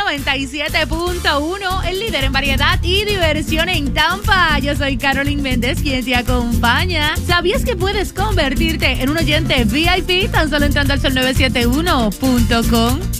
97.1, el líder en variedad y diversión en Tampa. Yo soy Carolyn Méndez, quien te acompaña. ¿Sabías que puedes convertirte en un oyente VIP tan solo entrando al sol971.com?